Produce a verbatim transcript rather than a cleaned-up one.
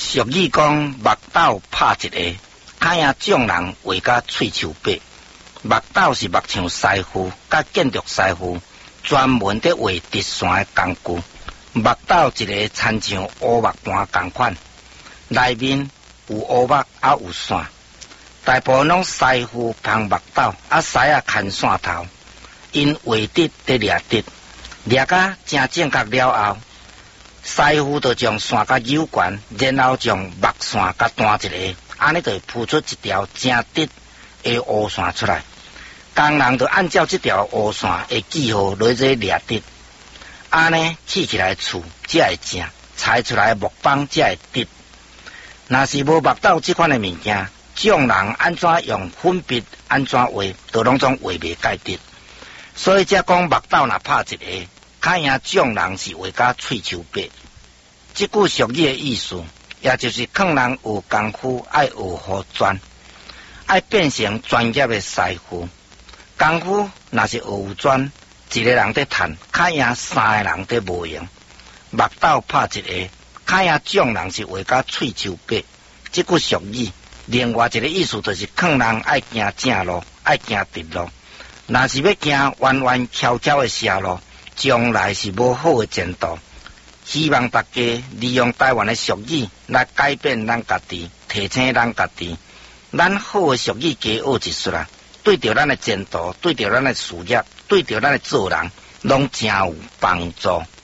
俗语讲，目斗拍一个，看赢众人画甲喙鬚白。目斗是目像师傅甲建筑师傅专门伫画直线的工具。目斗一个参像乌木盘同款，内面有乌木也有线。大部分拢师傅碰目斗，啊师啊牵线头，因画直伫掠直，掠甲正正确了后。师傅就将线甲扭悬，然后将目线甲单一个，安尼就会铺出一条正直的乌线出来。工人就按照这条乌线的记号来做掠直，安尼砌起来厝才会正，裁出来木板才会直。若是无目斗这款的物件，众人安怎用粉笔安怎画，都拢总画袂介直。所以才讲目斗若拍一个，看赢众人是画甲喙鬚白。这句俗语的意思，也就是劝人有功夫爱学好专，爱变成专业的师傅。功夫若是学有专，一个人在赚，看赢三个人在无用。目斗拍一个，看赢众人是画甲喙鬚白。这句俗语，另外一个意思就是劝人爱行正路，爱行直路。若是要行弯弯翘翘的斜路，将来是无好的前途。希望大家利用台湾的俗语来改变咱家己，提醒咱家己。咱好的俗语加学一术啦，对着咱的前途，对着咱的事业，对着咱的做人，拢真有帮助。